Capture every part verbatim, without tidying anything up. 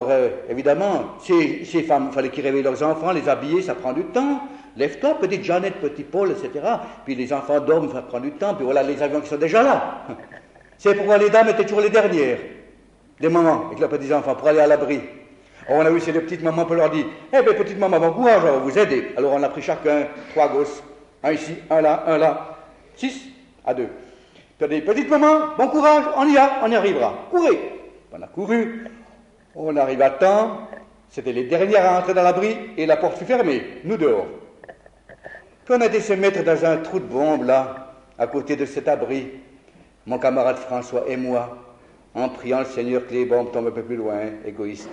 euh, évidemment, ces, ces femmes, il fallait qu'ils réveillent leurs enfants, les habiller, ça prend du temps. Lève-toi, petite Jeannette, petit Paul, et cetera. Puis les enfants dorment, ça prend du temps. Puis voilà les avions qui sont déjà là. C'est pourquoi les dames étaient toujours les dernières, des mamans, avec leurs petits-enfants, pour aller à l'abri. On a vu ces deux petites mamans, pour leur dire, eh bien, petite maman, bon courage, on va vous aider. Alors on a pris chacun trois gosses, un ici, un là, un là, six à deux. Puis on a dit, petite maman, bon courage, on y va, on y arrivera. Courez. On a couru, on arrive à temps, c'était les dernières à entrer dans l'abri, et la porte fut fermée, nous dehors. Puis on a été se mettre dans un trou de bombe, là, à côté de cet abri, mon camarade François et moi, en priant le Seigneur que les bombes tombent un peu plus loin, égoïste.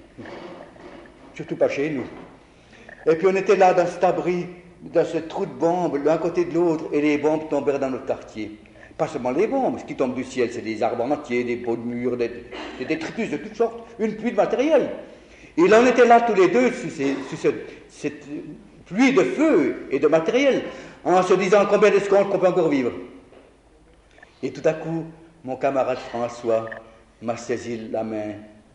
Surtout pas chez nous. Et puis on était là, dans cet abri, dans ce trou de bombes, l'un côté de l'autre, et les bombes tombèrent dans notre quartier. Pas seulement les bombes, ce qui tombe du ciel, c'est des arbres entiers, des pots de murs, des, des détritus de toutes sortes, une pluie de matériel. Et là, on était là tous les deux, sous, ces, sous ce, cette pluie de feu et de matériel, en se disant combien de secondes qu'on peut encore vivre. Et tout à coup, mon camarade François m'a saisi la main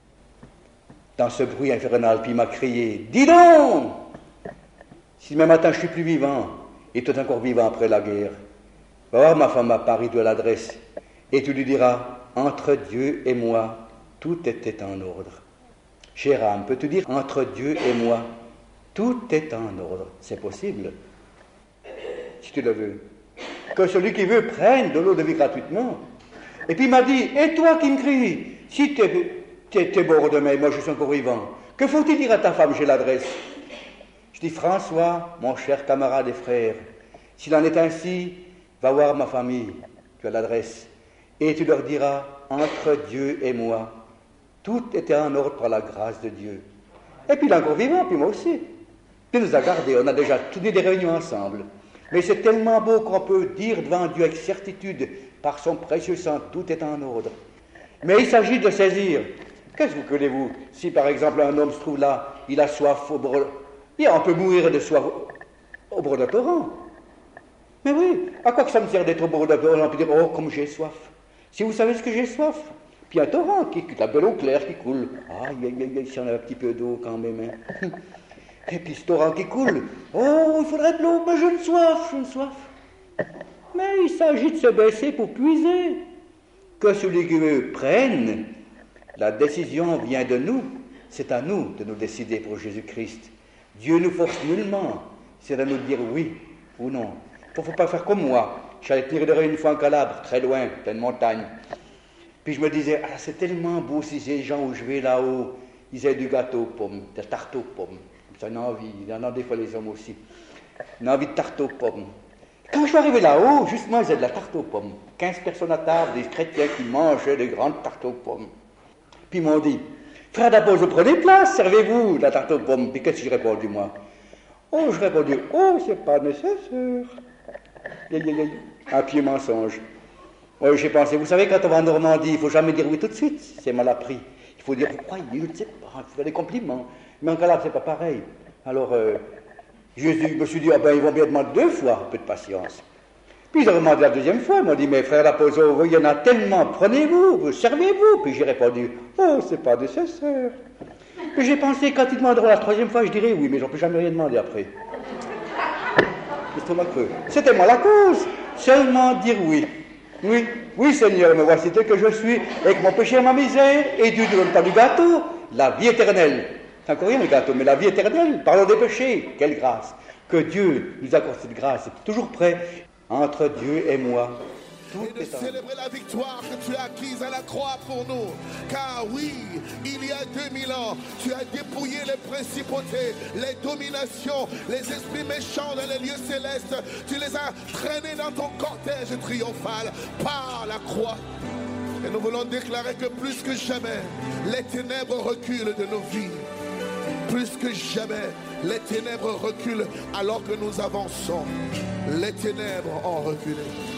dans ce bruit infernal, puis il m'a crié « Dis donc, si demain matin je suis plus vivant, et toi encore vivant après la guerre, va voir ma femme à Paris, de l'adresse, et tu lui diras, entre Dieu et moi, tout était en ordre. Chère âme, peux-tu dire, entre Dieu et moi, tout est en ordre. C'est possible, si tu le veux. Que celui qui veut prenne de l'eau de vie gratuitement. Et puis il m'a dit, et toi qui me cries, si tu es mort demain, moi je suis encore vivant, que faut-il dire à ta femme, j'ai l'adresse? Je dis, François, mon cher camarade et frère, s'il en est ainsi, va voir ma famille, tu as l'adresse, et tu leur diras, entre Dieu et moi, tout était en ordre par la grâce de Dieu. Et puis il est encore vivant, puis moi aussi. Puis il nous a gardés, on a déjà tenu des réunions ensemble. Mais c'est tellement beau qu'on peut dire devant Dieu avec certitude, par son précieux sang, tout est en ordre. Mais il s'agit de saisir. Qu'est-ce que vous voulez-vous? Si par exemple un homme se trouve là, il a soif au bord... On peut mourir de soif au bord d'un torrent. Mais oui, à quoi que ça me sert d'être au bord d'un torrent? On peut dire, oh, comme j'ai soif. Si vous savez ce que j'ai soif, puis un torrent, qui, la de l'eau claire qui coule. Aïe, aïe, aïe, aïe, si on a un petit peu d'eau quand même. Hein. Et puis ce torrent qui coule. Oh, il faudrait de l'eau, mais j'ai une soif, j'ai une soif. Mais il s'agit de se baisser pour puiser. Que celui qui veut prenne, la décision vient de nous. C'est à nous de nous décider pour Jésus-Christ. Dieu nous force nullement. C'est à nous de dire oui ou non. Il ne faut pas faire comme moi. J'allais tenir de rue une fois en Calabre, très loin, pleine montagne. Puis je me disais, ah, c'est tellement beau si ces gens où je vais là-haut, ils aient du gâteau aux pommes, de la tarte aux pommes. Ça en a envie, il y en a des fois les hommes aussi. Ils ont envie de tarte aux pommes. Quand je suis arrivé là-haut, justement, ils avaient de la tarte aux pommes. quinze personnes à table, des chrétiens qui mangeaient des grandes tartes aux pommes. Puis ils m'ont dit, frère d'Apôtre, vous prenez place, servez-vous de la tarte aux pommes. Puis qu'est-ce que j'ai répondu, moi? Oh, je répondis, oh, c'est pas nécessaire. Un pied mensonge. Oui, j'ai pensé, vous savez, quand on va en Normandie, il ne faut jamais dire oui tout de suite, c'est mal appris. Il faut dire, pourquoi il ne sait pas, il faut faire des compliments. Mais en Calabre, c'est pas pareil. Alors, euh, je me suis dit, ah ben, ils vont bien demander deux fois, un peu de patience. Puis ils ont demandé la deuxième fois, ils m'ont dit, mais frère Laposo, il y en a tellement, prenez-vous, vous servez-vous. Puis j'ai répondu, oh, c'est pas nécessaire. Puis j'ai pensé, quand ils demanderont la troisième fois, je dirais oui, mais j'en peux jamais rien demander après. L'estomac creux. C'était moi la cause, seulement dire oui. Oui, oui Seigneur, me voici tel que je suis, avec mon péché et ma misère, et Dieu ne donne pas du gâteau, la vie éternelle. C'est encore rien le gâteau, mais la vie éternelle, parlons des péchés, quelle grâce. Que Dieu nous accorde cette grâce, toujours prêt, entre Dieu et moi. Tout et de célébrer la victoire que tu as acquise à la croix pour nous. Car oui, il y a deux mille ans, tu as dépouillé les principautés, les dominations, les esprits méchants dans les lieux célestes. Tu les as traînés dans ton cortège triomphal par la croix. Et nous voulons déclarer que plus que jamais, les ténèbres reculent de nos vies. Plus que jamais, les ténèbres reculent alors que nous avançons. Les ténèbres ont reculé.